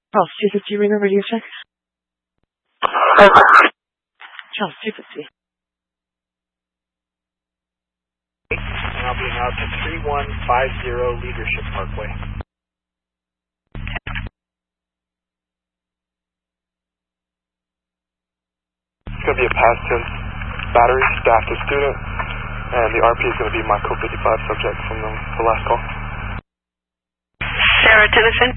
Charles 250, radar radio check. Charles 250. And I'll be out to 3150 Leadership Parkway. It's going to be a past tense battery, staff to student, and the RP is going to be my code 55 subject from the last call. Sarah Tennyson.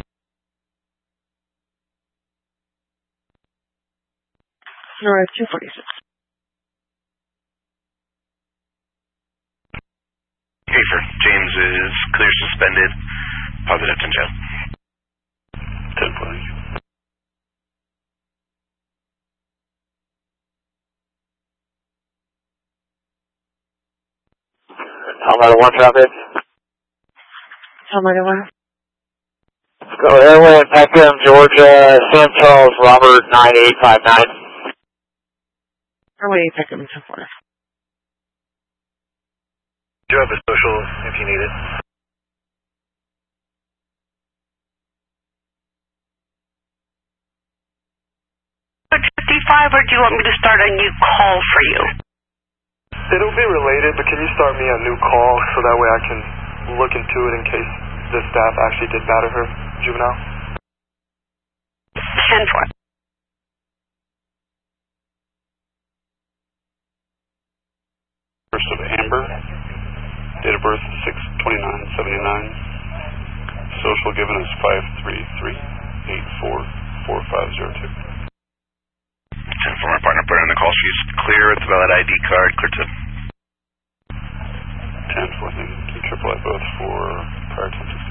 Nora 246. Hey, sir. James is clear suspended. Positive 10 show. 10-40. Almighty 1 traffic. Almighty 1. Let's go Airway in Peckham, Georgia, Sam Charles, Robert 9859. Airway Peckham 10-4. Do have a social if you need it. At 55, or do you want me to start a new call for you? It'll be related, but can you start me a new call so that way I can look into it in case the staff actually did batter her, juvenile? 10-4. First of Amber. Date of birth 6/29/79. Social given is 533-844502. 10-4, my partner put her in the call. She's clear with a valid ID card. Clear to 10-4. Thank you. Triple I both for prior 10-16.